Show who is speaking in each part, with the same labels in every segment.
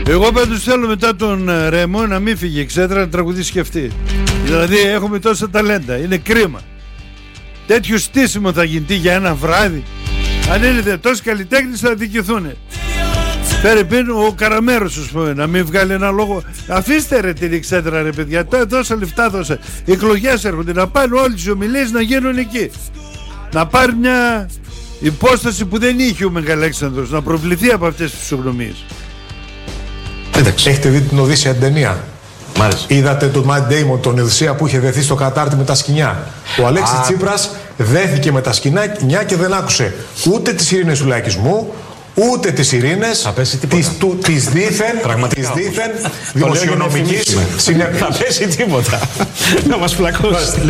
Speaker 1: Εγώ πάντως θέλω μετά τον Ρέμο να μην φύγει Εξέδρα, να τραγουδήσει και αυτή. Δηλαδή έχουμε τόσα ταλέντα, είναι κρίμα. Τέτοιο στήσιμο θα γίνει για ένα βράδυ. Αν είναι τόσοι καλλιτέχνες θα δικηθούν. Φέρε πίνω ο Καραμέρος, ας πούμε, να μην βγάλει ένα λόγο. Αφήστε ρε την Εξέδρα ρε παιδιά, τόσα λεφτά δώσα. Οι εκλογές έρχονται, να πάνε όλες τις ομιλίες να γίνουν εκεί. Να πάρει μια υπόσταση που δεν είχε ο Μεγαλέξανδρος, να προβληθεί από αυτές τις φυσιογνωμίες.
Speaker 2: Έχετε δει την Οδύσσια την ταινία?
Speaker 3: Μάλιστα.
Speaker 2: Είδατε τον Matt Damon, τον Οδυσσέα που είχε δεθεί στο κατάρτι με τα σκοινιά. Ο Αλέξης Τσίπρας δέθηκε με τα σκοινιά και δεν άκουσε ούτε τις ειρήνες του λαϊκισμού, ούτε τις ειρήνες της δίθεν δημοσιονομικής συνέπειας.
Speaker 3: Θα πέσει τίποτα. Να μας πλακώσει.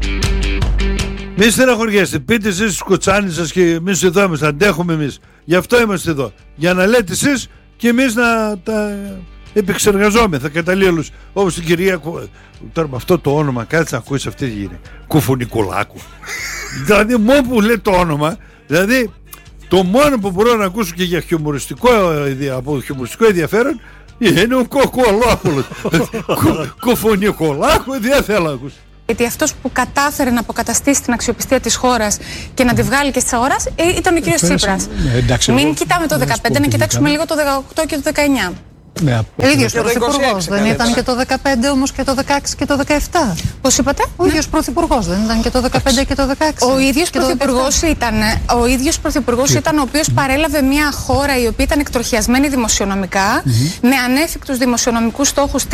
Speaker 1: Μη στεναχωριέστε, πείτε εσείς στους κοτσάνες σας και εμείς εδώ είμαστε, αντέχουμε εμείς. Γι' αυτό είμαστε εδώ. Για να λέτε εσείς και εμείς να τα επεξεργαζόμεθα καταλήλους. Όπως την κυρία, τώρα με αυτό το όνομα, κάτσε να ακούσει αυτή τη γύρια. Κουφουνικουλάκου. Δηλαδή μόνο που λέει το όνομα, δηλαδή το μόνο που μπορώ να ακούσω και για από χιουμοριστικό ενδιαφέρον είναι ο Κοκολόπουλος. Κουφουνικουλάκου δεν θέλω να ακούσω.
Speaker 4: Γιατί αυτός που κατάφερε να αποκαταστήσει την αξιοπιστία της χώρας και να τη βγάλει και στις αγοράς ήταν ο κύριος Τσίπρας. Μην κοιτάμε το 2015, να κοιτάξουμε λίγο το 2018 και το 2019.
Speaker 5: Ο ίδιος πρωθυπουργός δεν ήταν και το 2015 όμως και το 2016 και το 2017?
Speaker 4: Πώς είπατε?
Speaker 5: Ο ίδιος πρωθυπουργός δεν ήταν και το 2015 και το 2016?
Speaker 4: Ο ίδιος πρωθυπουργός ήταν ο οποίος παρέλαβε μια χώρα η οποία ήταν εκτροχιασμένη δημοσιονομικά, με ανέφικτους δημοσιονομικούς στόχους.